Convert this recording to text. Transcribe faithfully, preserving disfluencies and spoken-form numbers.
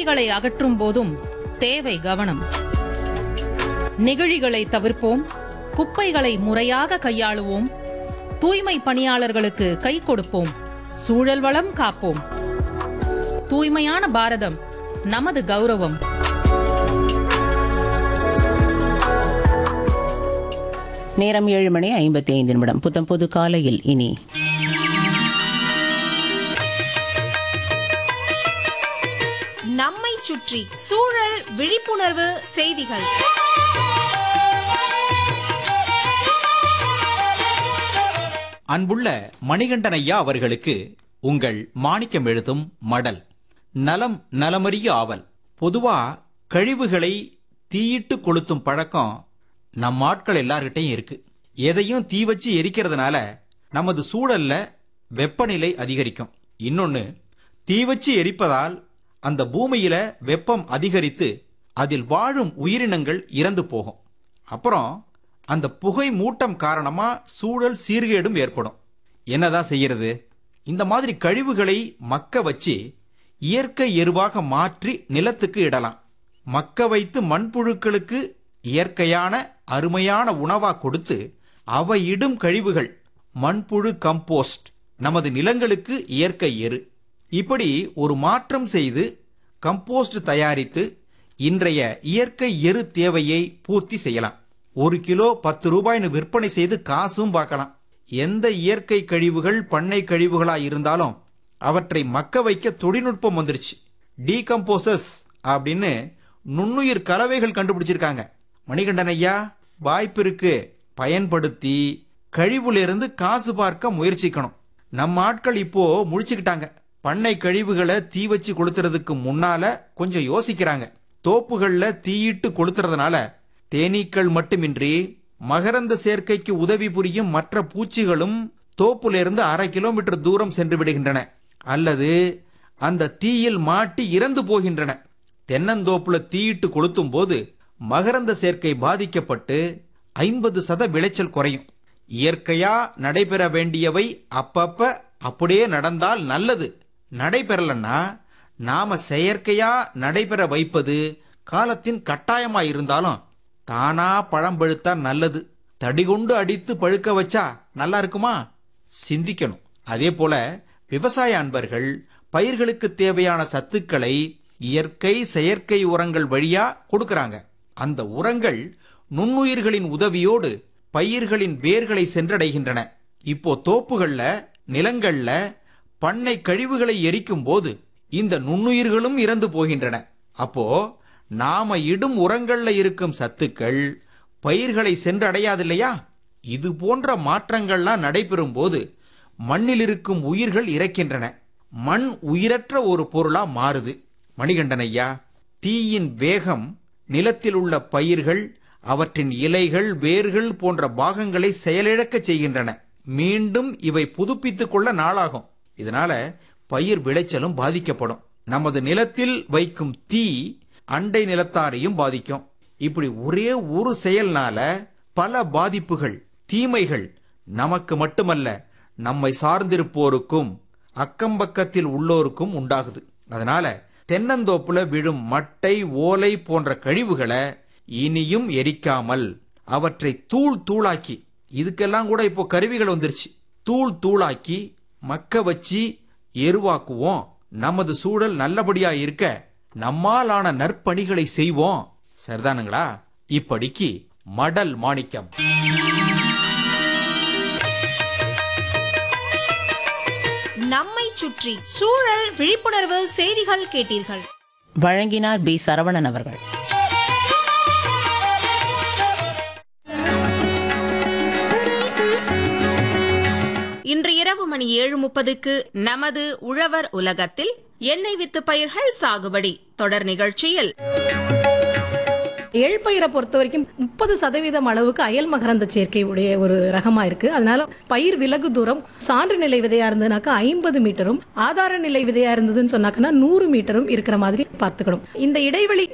குப்பைகளை அகற்றும் போதும் தேவை கவனம். நெகிழிகளை தவிர்ப்போம், குப்பைகளை முறையாக கையாளுவோம், தூய்மை பணியாளர்களுக்கு கை கொடுப்போம், சூழல் வளம் காப்போம். தூய்மையான பாரதம் நமது கௌரவம். நேரம் ஏழு மணி ஐம்பத்தி ஐந்து நிமிடம். புத்தம் பொது காலையில் இனி நம்மை சுற்றி சூழல் விழிப்புணர்வு செய்திகள். அன்புள்ள மணிகண்டன் ஐயா அவர்களுக்கு உங்கள் மாணிக்கம் எழுதும் மடல். நலம் நலமறிய ஆவல். பொதுவா கழிவுகளை தீயிட்டு கொளுத்தும் பழக்கம் நம் ஆட்கள் எல்லார்கிட்டையும் இருக்கு. எதையும் தீ வச்சு எரிக்கிறதுனால நமது சூழல்ல வெப்பநிலை அதிகரிக்கும். இன்னொன்னு, தீ வச்சு எரிப்பதால் அந்த பூமியில வெப்பம் அதிகரித்து அதில் வாழும் உயிரினங்கள் இறந்து போகும். அப்புறம் அந்த புகை மூட்டம் காரணமா சூழல் சீர்கேடும் ஏற்படும். என்னதான் செய்யறது? இந்த மாதிரி கழிவுகளை மக்க வச்சு இயற்கை எருவாக மாற்றி நிலத்துக்கு இடலாம். மக்க வைத்து மண்புழுக்களுக்கு இயற்கையான அருமையான உணவா கொடுத்து அவை இடும் கழிவுகள் மண்புழு கம்போஸ்ட் நமது நிலங்களுக்கு இயற்கை எரு. இப்படி ஒரு மாற்றம் செய்து கம்போஸ்ட் தயாரித்து இன்றைய இயற்கை எரு தேவையை பூர்த்தி செய்யலாம். ஒரு கிலோ பத்து ரூபாய்னு விற்பனை செய்து காசும் பார்க்கலாம். எந்த இயற்கை கழிவுகள் பண்ணை கழிவுகளா இருந்தாலும் அவற்றை மக்க வைக்க தொழில்நுட்பம் வந்துருச்சு. டீகம்போசஸ் அப்படின்னு நுண்ணுயிர் கலவைகள் கண்டுபிடிச்சிருக்காங்க. மணிகண்டன் ஐயா, வாய்ப்பு இருக்கு, பயன்படுத்தி கழிவுல காசு பார்க்க முயற்சிக்கணும். நம்ம ஆட்கள் இப்போ முழிச்சுக்கிட்டாங்க. பண்ணை கழிவுகளை தீ வச்சு கொளுத்துறதுக்கு முன்னால கொஞ்சம் யோசிக்கிறாங்க. தோப்புகள்ல தீயிட்டு கொளுத்துறதுனால தேனீக்கள் மட்டுமின்றி மகரந்த சேர்க்கைக்கு உதவி புரியும் மற்ற பூச்சிகளும் தோப்புல இருந்து அரை கிலோமீட்டர் தூரம் சென்று விடுகின்றன அல்லது அந்த தீயில் மாட்டி இறந்து போகின்றன. தென்னந்தோப்புல தீயிட்டு கொளுத்தும் போது மகரந்த சேர்க்கை பாதிக்கப்பட்டு ஐம்பது சத விளைச்சல் குறையும். இயற்கையா நடைபெற வேண்டியவை அப்பப்ப அப்படியே நடந்தால் நல்லது. நடைபெறலன்னா நாம செயற்கையா நடைபெற வைப்பது காலத்தின் கட்டாயமா இருந்தாலும் தானா பழம் பழுத்தா நல்லது. தடிகொண்டு அடித்து பழுக்க வச்சா நல்லா இருக்குமா? சிந்திக்கணும். அதே போல விவசாய அன்பர்கள் பயிர்களுக்கு தேவையான சத்துக்களை இயற்கை செயற்கை உரங்கள் வழியா கொடுக்கறாங்க. அந்த உரங்கள் நுண்ணுயிர்களின் உதவியோடு பயிர்களின் வேர்களை சென்றடைகின்றன. இப்போ தோப்புகள்ல நிலங்கள்ல பண்ணை கழிவுகளை எரிக்கும் போது இந்த நுண்ணுயிர்களும் இறந்து போகின்றன. அப்போ நாம இடும் உரங்கள்ல இருக்கும் சத்துக்கள் பயிர்களை சென்றடையாதில்லையா? இது போன்ற மாற்றங்கள்லாம் நடைபெறும் போது மண்ணில் இருக்கும் உயிர்கள் இறக்கின்றன. மண் உயிரற்ற ஒரு பொருளா மாறுது. மணிகண்டன் ஐயா, தீயின் வேகம் நிலத்தில் உள்ள பயிர்கள், அவற்றின் இலைகள், வேர்கள் போன்ற பாகங்களை செயலிழக்க செய்கின்றன. மீண்டும் இவை புதுப்பித்துக் கொள்ள நாளாகும். இதனால பயிர் விளைச்சலும் பாதிக்கப்படும். நமது நிலத்தில் வைக்கும் தீ அண்டை நிலத்தாரையும் பாதிக்கும். இப்படி ஒரே ஒரு செயல்னால பல பாதிப்புகள், தீமைகள் நமக்கு மட்டுமல்ல, நம்மை சார்ந்திருப்போருக்கும் அக்கம்பக்கத்தில் உள்ளோருக்கும் உண்டாகுது. அதனால தென்னந்தோப்புல விழும் மட்டை, ஓலை போன்ற கழிவுகளை இனியும் எரிக்காமல் அவற்றை தூள் தூளாக்கி, இதுக்கெல்லாம் கூட இப்போ கருவிகள் வந்துருச்சு, தூள் தூளாக்கி மக்க வச்சு எருவாக்குவோம். நமது சூழல் நல்லபடியா இருக்க நம்மாலான நற்பணிகளை செய்வோம். சரிதானுங்களா? இப்படிக்கு மடல் மாணிக்கம். நம்மை சுற்றி சூழல் விழிப்புணர்வு செய்திகள் கேட்டீர்கள். வழங்கினார் பி சரவணன் அவர்கள். இன்று இரவு மணி ஏழு முப்பதுக்கு நமது உழவர் உலகத்தில் எண்ணெய் வித்து பயிர்கள் சாகுபடி தொடர் நிகழ்ச்சியில் எள் பயிரை பொறுத்த வரைக்கும் முப்பது சதவீதம் அளவுக்கு அயல் மகரந்த சேர்க்கை உடைய ஒரு ரகமா இருக்கு. அதனால பயிர் விலகு தூரம் சான்று நிலை விதையா இருந்ததுனாக்கா ஐம்பது மீட்டரும், ஆதார நிலை விதையா இருந்ததுன்னு சொன்னாக்கன்னா நூறு மீட்டரும் இருக்கிற மாதிரி பார்த்துக்கணும். இந்த இடைவெளி